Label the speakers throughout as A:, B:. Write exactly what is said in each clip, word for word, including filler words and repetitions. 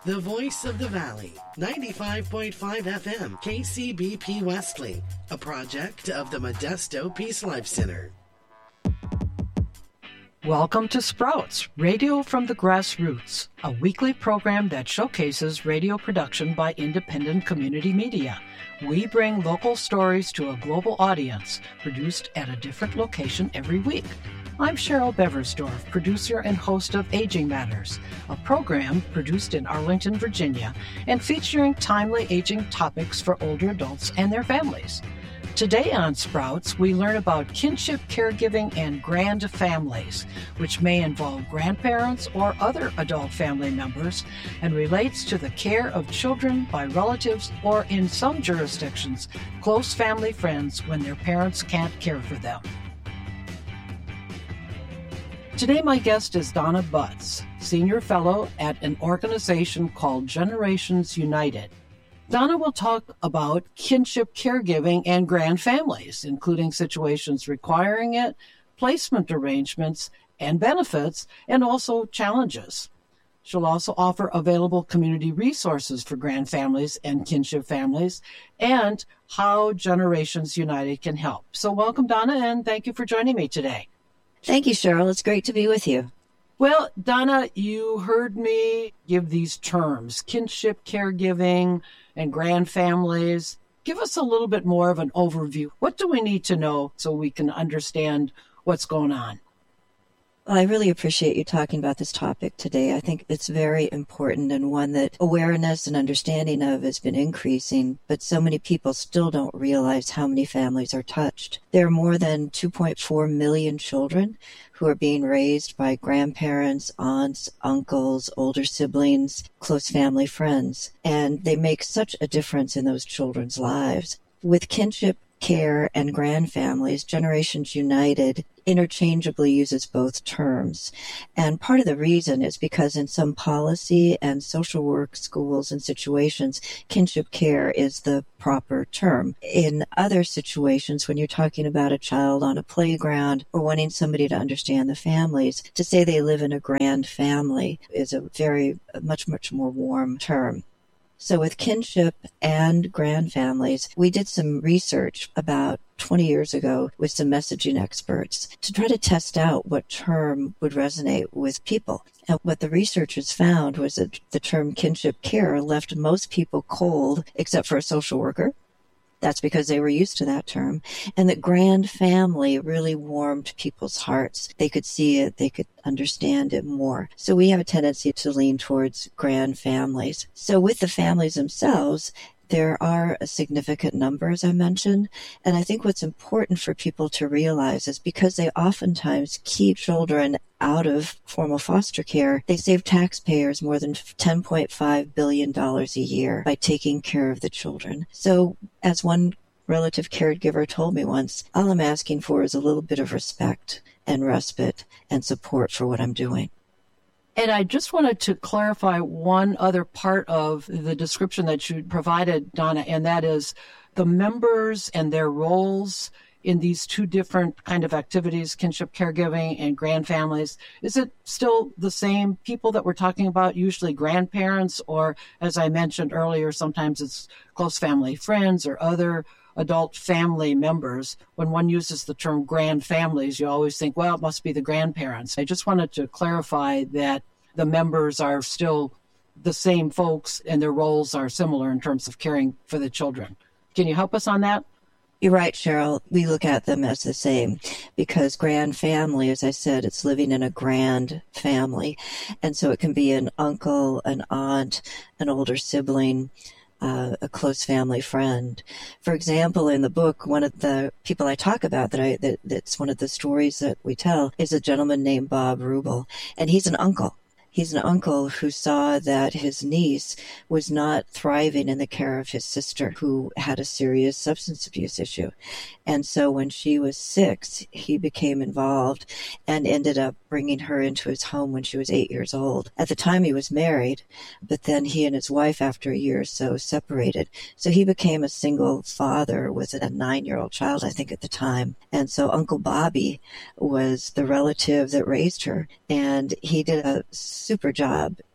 A: The Voice of the Valley, ninety-five point five F M, K C B P Wesley, a project of the Modesto Peace Life Center.
B: Welcome to Sprouts, Radio from the Grassroots, a weekly program that showcases radio production by independent community media. We bring local stories to a global audience, produced at a different location every week. I'm Cheryl Beversdorf, producer and host of Aging Matters, a program produced in Arlington, Virginia, and featuring timely aging topics for older adults and their families. Today on Sprouts, we learn about kinship caregiving and grand families, which may involve grandparents or other adult family members and relates to the care of children by relatives or, in some jurisdictions, close family friends when their parents can't care for them. Today, my guest is Donna Butts, Senior Fellow at an organization called Generations United. Donna will talk about kinship caregiving and grand families, including situations requiring it, placement arrangements and benefits, and also challenges. She'll also offer available community resources for grand families and kinship families and how Generations United can help. So welcome, Donna, and thank you for joining me today.
C: Thank you, Cheryl. It's great to be with you.
B: Well, Donna, you heard me give these terms, kinship caregiving and grand families. Give us a little bit more of an overview. What do we need to know so we can understand what's going on?
C: Well, I really appreciate you talking about this topic today. I think it's very important and one that awareness and understanding of has been increasing, but so many people still don't realize how many families are touched. There are more than two point four million children who are being raised by grandparents, aunts, uncles, older siblings, close family friends, and they make such a difference in those children's lives. With kinship care and grand families, Generations United interchangeably uses both terms. And part of the reason is because in some policy and social work schools and situations, kinship care is the proper term. In other situations, when you're talking about a child on a playground or wanting somebody to understand the families, to say they live in a grand family is a very, much, much more warm term. So with kinship and grand families, we did some research about twenty years ago with some messaging experts to try to test out what term would resonate with people. And what the researchers found was that the term kinship care left most people cold, except for a social worker. That's because they were used to that term. And that grand family really warmed people's hearts. They could see it. They could understand it more. So we have a tendency to lean towards grand families. So with the families themselves, there are a significant number, as I mentioned. And I think what's important for people to realize is because they oftentimes keep children out of formal foster care, they save taxpayers more than ten point five billion dollars a year by taking care of the children. So as one relative caregiver told me once, all I'm asking for is a little bit of respect and respite and support for what I'm doing.
B: And I just wanted to clarify one other part of the description that you provided, Donna, and that is the members and their roles in these two different kind of activities, kinship caregiving and grand families. Is it still the same people that we're talking about, usually grandparents, or as I mentioned earlier, sometimes it's close family friends or other adult family members? When one uses the term grand families, you always think, well, it must be the grandparents. I just wanted to clarify that the members are still the same folks and their roles are similar in terms of caring for the children. Can you help us on that?
C: You're right, Cheryl. We look at them as the same because grand family, as I said, it's living in a grand family. And so it can be an uncle, an aunt, an older sibling, Uh, a close family friend. For example, in the book, one of the people I talk about that I that, that's one of the stories that we tell is a gentleman named Bob Rubel, and he's an uncle. He's an uncle who saw that his niece was not thriving in the care of his sister, who had a serious substance abuse issue. And so when she was six, he became involved and ended up bringing her into his home when she was eight years old. At the time, he was married, but then he and his wife, after a year or so, separated. So he became a single father with a nine-year-old child, I think, at the time. And so Uncle Bobby was the relative that raised her, and he did a super job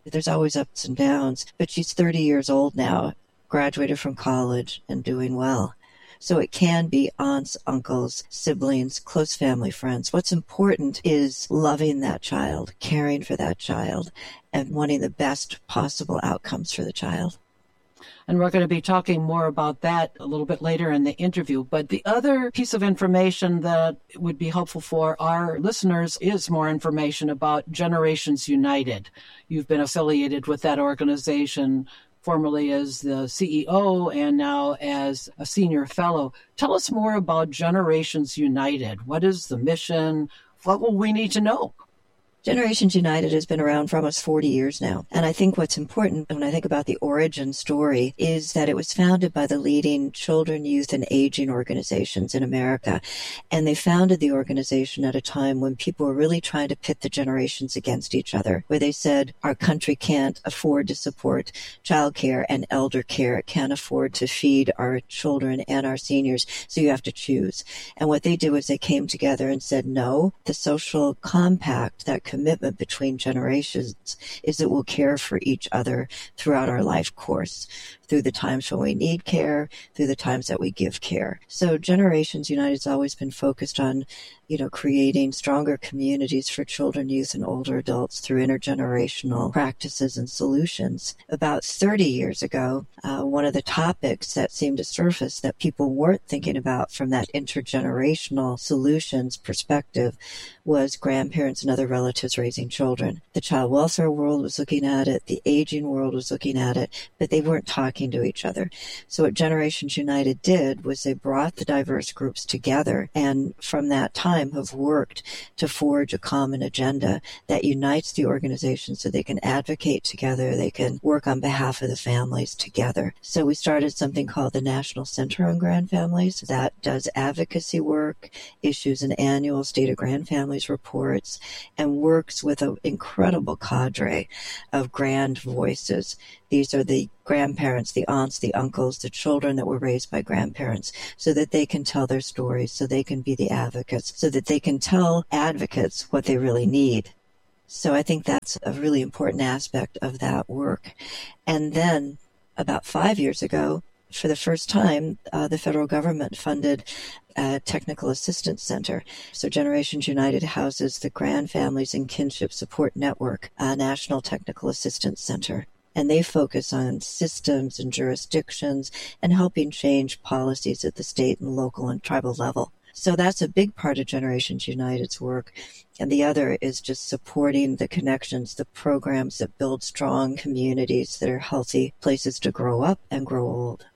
C: There's always ups and downs, but she's thirty years old now, graduated from college and doing well. So it can be aunts, uncles, siblings, close family friends. What's important is loving that child, caring for that child, and wanting the best possible outcomes for the child.
B: And we're going to be talking more about that a little bit later in the interview. But the other piece of information that would be helpful for our listeners is more information about Generations United. You've been affiliated with that organization formerly as the C E O and now as a senior fellow. Tell us more about Generations United. What is the mission? What will we need to know?
C: Generations United has been around for almost forty years now. And I think what's important when I think about the origin story is that it was founded by the leading children, youth, and aging organizations in America. And they founded the organization at a time when people were really trying to pit the generations against each other, where they said, our country can't afford to support childcare and elder care. It can't afford to feed our children and our seniors. So you have to choose. And what they did was they came together and said, no, the social compact, that commitment between generations, is that we'll care for each other throughout our life course, through the times when we need care, through the times that we give care. So Generations United has always been focused on, you know, creating stronger communities for children, youth, and older adults through intergenerational practices and solutions. About thirty years ago, uh, one of the topics that seemed to surface that people weren't thinking about from that intergenerational solutions perspective was grandparents and other relatives raising children. The child welfare world was looking at it, the aging world was looking at it, but they weren't talking to each other. So what Generations United did was they brought the diverse groups together, and from that time have worked to forge a common agenda that unites the organization so they can advocate together, they can work on behalf of the families together. So we started something called the National Center on Grand Families that does advocacy work, issues an annual State of Grand Families reports, and works with an incredible cadre of grand voices. These are the grandparents, the aunts, the uncles, the children that were raised by grandparents, so that they can tell their stories, so they can be the advocates, so that they can tell advocates what they really need. So I think that's a really important aspect of that work. And then about five years ago, for the first time, uh, the federal government funded a technical assistance center. So Generations United houses the Grand Families and Kinship Support Network, a national technical assistance center. And they focus on systems and jurisdictions and helping change policies at the state and local and tribal level. So that's a big part of Generations United's work. And the other is just supporting the connections, the programs that build strong communities that are healthy places to grow up and grow old.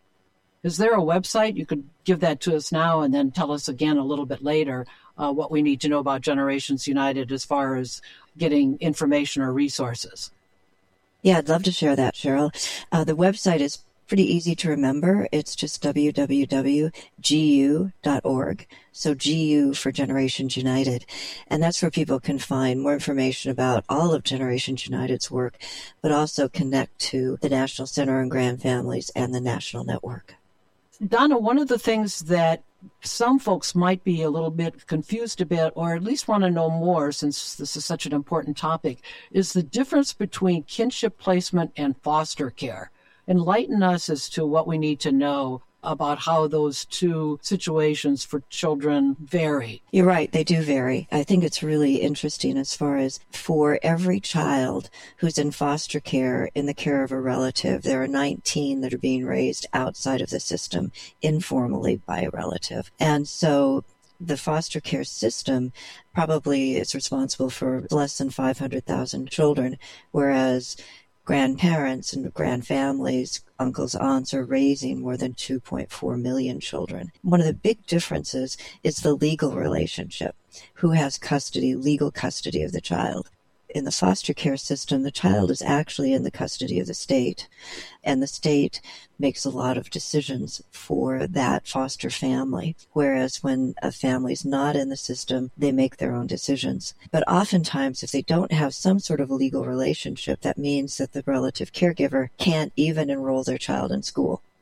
B: Is there a website? You could give that to us now and then tell us again a little bit later uh, what we need to know about Generations United as far as getting information or resources.
C: Yeah, I'd love to share that, Cheryl. Uh, the website is pretty easy to remember. It's just w w w dot g u dot org. So G U for Generations United. And that's where people can find more information about all of Generations United's work, but also connect to the National Center on Grand Families and the National Network.
B: Donna, one of the things that some folks might be a little bit confused a bit, or at least want to know more, since this is such an important topic, is the difference between kinship placement and foster care. Enlighten us as to what we need to know about how those two situations for children vary.
C: You're right, they do vary. I think it's really interesting as far as for every child who's in foster care in the care of a relative, there are nineteen that are being raised outside of the system informally by a relative. And so the foster care system probably is responsible for less than five hundred thousand children, whereas grandparents and grandfamilies, uncles, aunts are raising more than two point four million children. One of the big differences is the legal relationship. Who has custody, legal custody of the child? In the foster care system, the child is actually in the custody of the state, and the state makes a lot of decisions for that foster family, whereas when a family's not in the system, they make their own decisions. But oftentimes, if they don't have some sort of legal relationship, that means that the relative caregiver can't even enroll their child in school,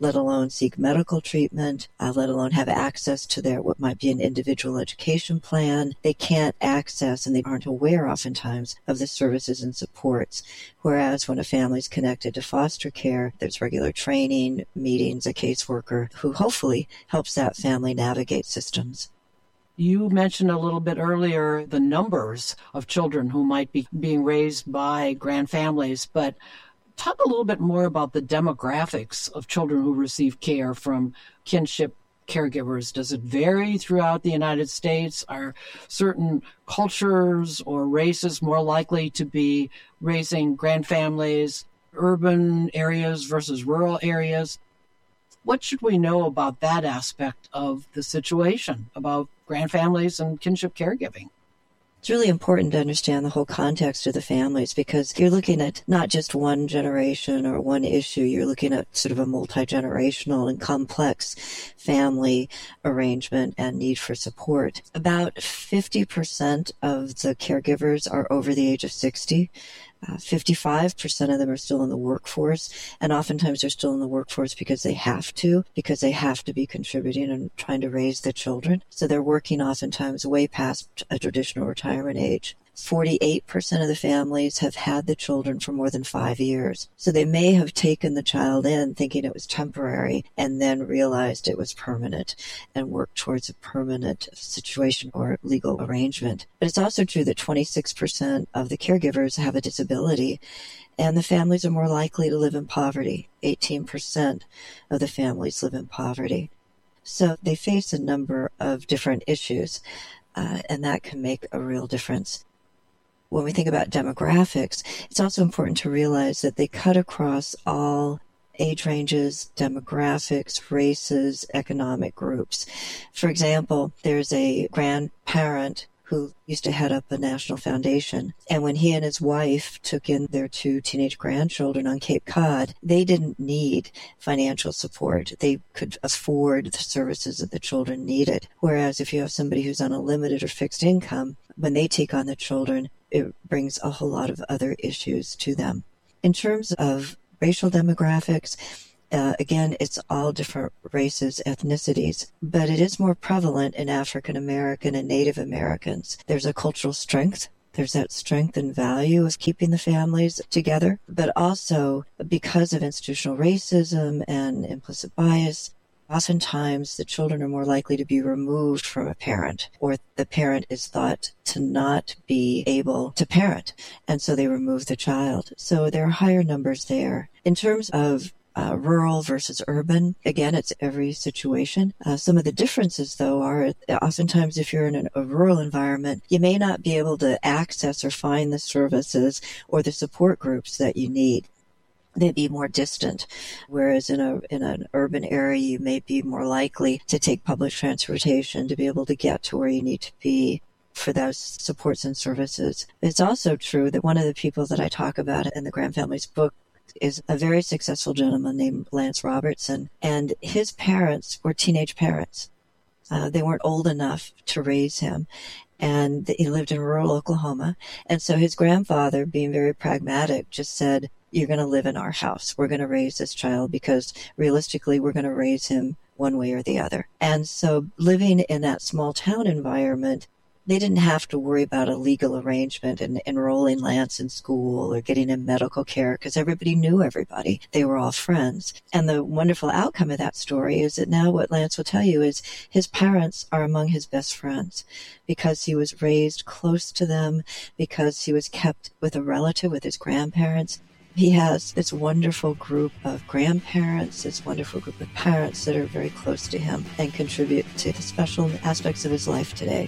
C: let alone seek medical treatment, uh, let alone have access to their what might be an individual education plan. They can't access and they aren't aware oftentimes of the services and supports. Whereas when a family is connected to foster care, there's regular training, meetings, a caseworker who hopefully helps that family navigate systems.
B: You mentioned a little bit earlier the numbers of children who might be being raised by grand families, but talk a little bit more about the demographics of children who receive care from kinship caregivers. Does it vary throughout the United States? Are certain cultures or races more likely to be raising grand families, urban areas versus rural areas? What should we know about that aspect of the situation, about grand families and kinship caregiving?
C: It's really important to understand the whole context of the families, because you're looking at not just one generation or one issue. You're looking at sort of a multi-generational and complex family arrangement and need for support. About fifty percent of the caregivers are over the age of sixty. Uh, fifty-five percent of them are still in the workforce, and oftentimes they're still in the workforce because they have to, because they have to be contributing and trying to raise the children. So they're working oftentimes way past a traditional retirement age. forty-eight percent of the families have had the children for more than five years. So they may have taken the child in thinking it was temporary and then realized it was permanent and worked towards a permanent situation or legal arrangement. But it's also true that twenty-six percent of the caregivers have a disability, and the families are more likely to live in poverty. eighteen percent of the families live in poverty. So they face a number of different issues, uh, and that can make a real difference. When we think about demographics, it's also important to realize that they cut across all age ranges, demographics, races, economic groups. For example, there's a grandparent who used to head up a national foundation. And when he and his wife took in their two teenage grandchildren on Cape Cod, they didn't need financial support. They could afford the services that the children needed. Whereas if you have somebody who's on a limited or fixed income, when they take on the children, it brings a whole lot of other issues to them. In terms of racial demographics, uh, again, it's all different races, ethnicities, but it is more prevalent in African American and Native Americans. There's a cultural strength. There's that strength and value of keeping the families together, but also because of institutional racism and implicit bias, oftentimes the children are more likely to be removed from a parent, or the parent is thought to not be able to parent, and so they remove the child. So there are higher numbers there. In terms of Uh, rural versus urban. Again, it's every situation. Uh, some of the differences, though, are oftentimes if you're in an, a rural environment, you may not be able to access or find the services or the support groups that you need. They'd be more distant, whereas in a in an urban area, you may be more likely to take public transportation to be able to get to where you need to be for those supports and services. It's also true that one of the people that I talk about in the Grand Families book is a very successful gentleman named Lance Robertson, and his parents were teenage parents. Uh, they weren't old enough to raise him, and he lived in rural Oklahoma. And so his grandfather, being very pragmatic, just said, "You're going to live in our house. We're going to raise this child because realistically, we're going to raise him one way or the other." And so living in that small town environment, they didn't have to worry about a legal arrangement and enrolling Lance in school or getting him medical care because everybody knew everybody. They were all friends. And the wonderful outcome of that story is that now what Lance will tell you is his parents are among his best friends because he was raised close to them, because he was kept with a relative, with his grandparents. He has this wonderful group of grandparents, this wonderful group of parents that are very close to him and contribute to the special aspects of his life today.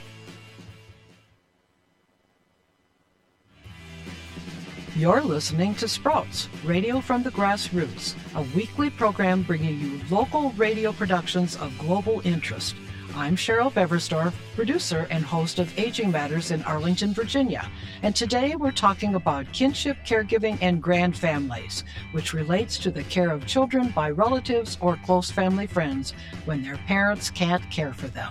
B: You're listening to Sprouts, Radio from the Grassroots, a weekly program bringing you local radio productions of global interest. I'm Cheryl Beversdorf, producer and host of Aging Matters in Arlington, Virginia. And today we're talking about kinship, caregiving, and grand families, which relates to the care of children by relatives or close family friends when their parents can't care for them.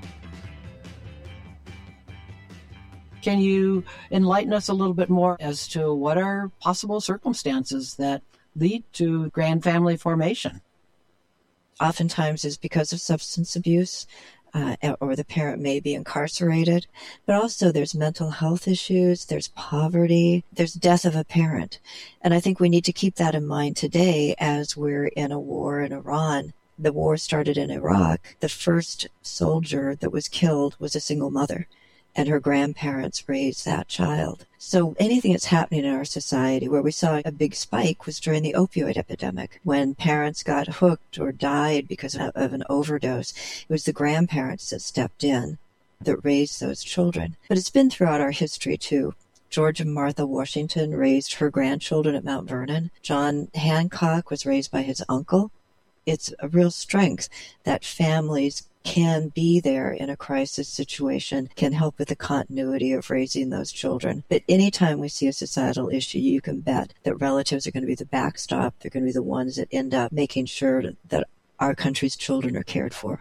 B: Can you enlighten us a little bit more as to what are possible circumstances that lead to grand family formation?
C: oftentimes is because of substance abuse. Uh, or the parent may be incarcerated, but also there's mental health issues, there's poverty, there's death of a parent. And I think we need to keep that in mind today as we're in a war in Iran. The war started in Iraq. The first soldier that was killed was a single mother, and her grandparents raised that child. So anything that's happening in our society where we saw a big spike was during the opioid epidemic, when parents got hooked or died because of, of an overdose. It was the grandparents that stepped in that raised those children. But it's been throughout our history, too. George and Martha Washington raised her grandchildren at Mount Vernon. John Hancock was raised by his uncle. It's a real strength that families can be there in a crisis situation, can help with the continuity of raising those children. But anytime we see a societal issue, you can bet that relatives are going to be the backstop. They're going to be the ones that end up making sure that our country's children are cared for.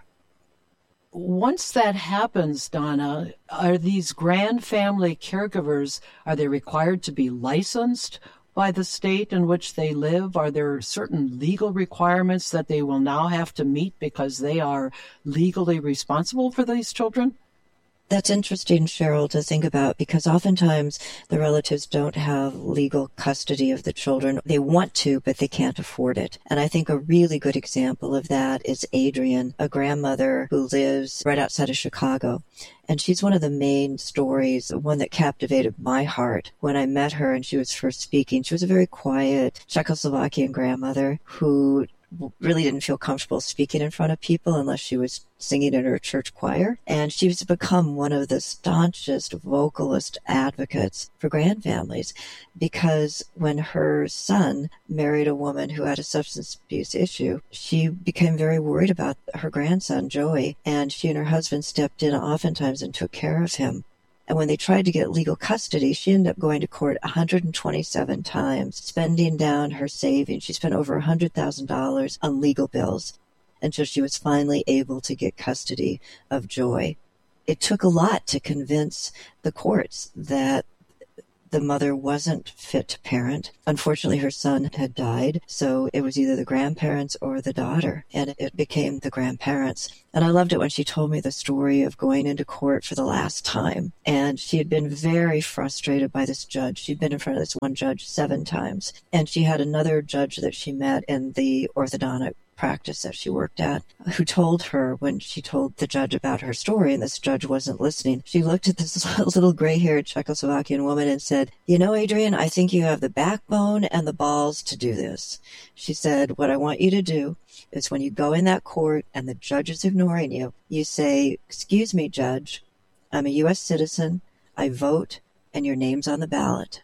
B: Once that happens, Donna, are these grand family caregivers, are they required to be licensed by the state in which they live? Are there certain legal requirements that they will now have to meet because they are legally responsible for these children?
C: That's interesting, Cheryl, to think about, because oftentimes the relatives don't have legal custody of the children. They want to, but they can't afford it. And I think a really good example of that is Adrienne, a grandmother who lives right outside of Chicago. And she's one of the main stories, one that captivated my heart when I met her and she was first speaking. She was a very quiet Czechoslovakian grandmother who really didn't feel comfortable speaking in front of people unless she was singing in her church choir. And she's become one of the staunchest vocalist advocates for grandfamilies, because when her son married a woman who had a substance abuse issue, she became very worried about her grandson, Joey, and she and her husband stepped in oftentimes and took care of him. And when they tried to get legal custody, she ended up going to court one hundred twenty-seven times, spending down her savings. She spent over one hundred thousand dollars on legal bills until she was finally able to get custody of Joy. It took a lot to convince the courts that the mother wasn't fit to parent. Unfortunately, her son had died, so it was either the grandparents or the daughter, and it became the grandparents. And I loved it when she told me the story of going into court for the last time. And she had been very frustrated by this judge. She'd been in front of this one judge seven times. And she had another judge that she met in the orthodontic practice that she worked at, who told her, when she told the judge about her story and this judge wasn't listening, she looked at this little gray-haired Czechoslovakian woman and said, "You know, Adrienne, I think you have the backbone and the balls to do this." She said, "What I want you to do is when you go in that court and the judge is ignoring you, you say, 'Excuse me, judge, I'm a U S citizen, I vote, and your name's on the ballot.'"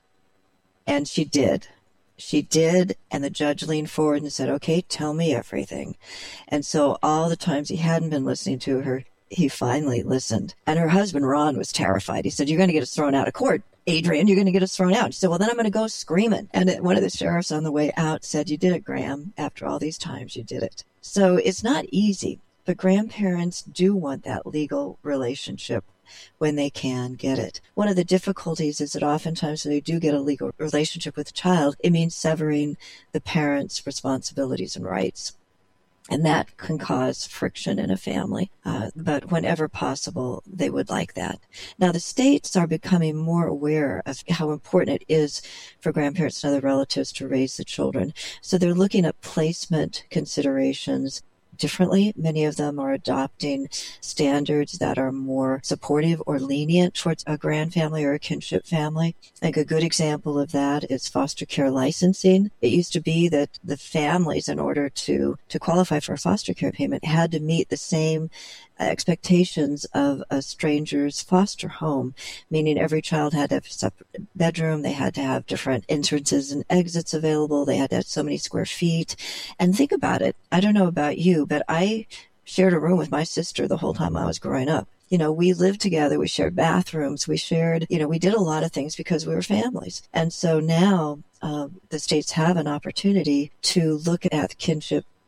C: And she did. She did, and the judge leaned forward and said, "Okay, tell me everything." And so all the times he hadn't been listening to her, he finally listened. And her husband, Ron, was terrified. He said, "You're going to get us thrown out of court. Adrienne, you're going to get us thrown out." She said, "Well, then I'm going to go screaming." And one of the sheriffs on the way out said, "You did it, Graham. After all these times, you did it." So it's not easy, but grandparents do want that legal relationship when they can get it. One of the difficulties is that oftentimes when they do get a legal relationship with a child, it means severing the parent's responsibilities and rights. And that can cause friction in a family. Uh, but whenever possible, they would like that. Now, the states are becoming more aware of how important it is for grandparents and other relatives to raise the children. So they're looking at placement considerations differently. Many of them are adopting standards that are more supportive or lenient towards a grand family or a kinship family. I think a good example of that is foster care licensing. It used to be that the families, in order to, to qualify for a foster care payment, had to meet the same expectations of a stranger's foster home, meaning every child had to have a separate bedroom, they had to have different entrances and exits available, they had to have so many square feet. And think about it, I don't know about you, but I shared a room with my sister the whole time I was growing up. You know, we lived together, we shared bathrooms, we shared, you know, we did a lot of things because we were families. And so now um, the states have an opportunity to look at kinship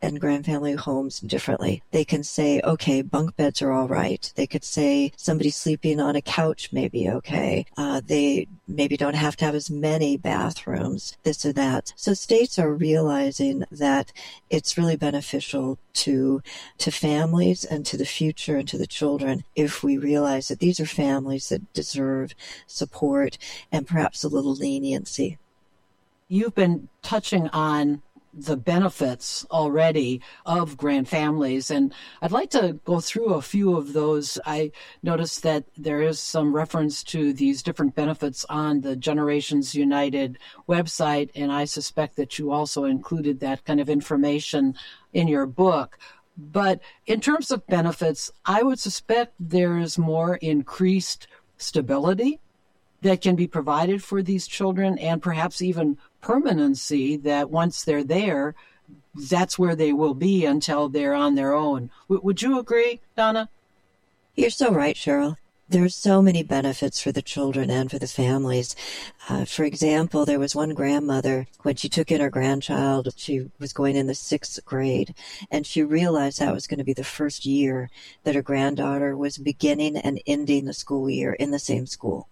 C: and grand family homes differently. They can say, okay, bunk beds are all right. They could say somebody sleeping on a couch may be okay. Uh, they maybe don't have to have as many bathrooms, this or that. So states are realizing that it's really beneficial to to families and to the future and to the children if we realize that these are families that deserve support and perhaps a little leniency.
B: You've been touching on the benefits already of grand families, and I'd like to go through a few of those. I noticed that there is some reference to these different benefits on the Generations United website, and I suspect that you also included that kind of information in your book. But in terms of benefits, I would suspect there is more increased stability that can be provided for these children, and perhaps even permanency, that once they're there, that's where they will be until they're on their own. W- would you agree, Donna?
C: You're so right, Cheryl. There's so many benefits for the children and for the families. Uh, for example, there was one grandmother, when she took in her grandchild, she was going in the sixth grade, and she realized that was going to be the first year that her granddaughter was beginning and ending the school year in the same school.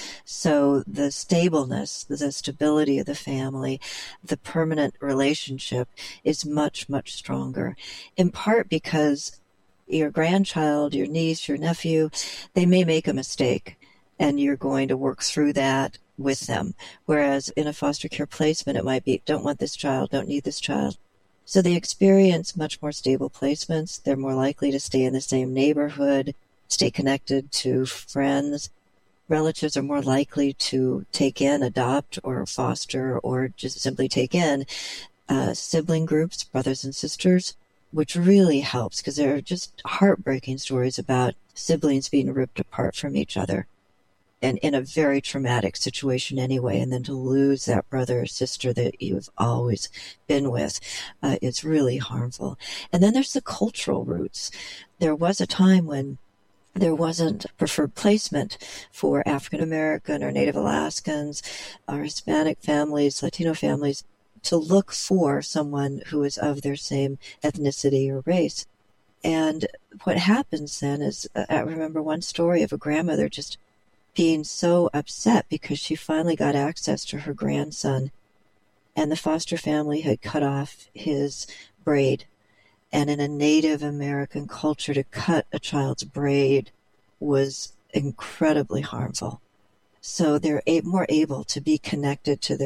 C: So the stableness, the stability of the family, the permanent relationship is much, much stronger, in part because your grandchild, your niece, your nephew, they may make a mistake, and you're going to work through that with them. Whereas in a foster care placement, it might be, don't want this child, don't need this child. So they experience much more stable placements. They're more likely to stay in the same neighborhood, stay connected to friends. Relatives are more likely to take in, adopt, or foster, or just simply take in uh, sibling groups, brothers and sisters, which really helps because there are just heartbreaking stories about siblings being ripped apart from each other, and in a very traumatic situation anyway, and then to lose that brother or sister that you've always been with, uh, it's really harmful. And then there's the cultural roots. There was a time when there wasn't preferred placement for African American or Native Alaskans or Hispanic families, Latino families, to look for someone who is of their same ethnicity or race. And what happens then is, uh, I remember one story of a grandmother just being so upset because she finally got access to her grandson, and the foster family had cut off his braid. And in a Native American culture, to cut a child's braid was incredibly harmful. So they're a- more able to be connected to their